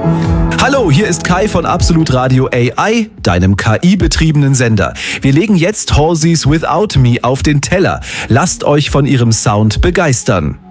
Hallo, hier ist Kai von Absolut Radio AI, deinem KI-betriebenen Sender. Wir legen jetzt Halsey's Without Me auf den Teller. Lasst euch von ihrem Sound begeistern.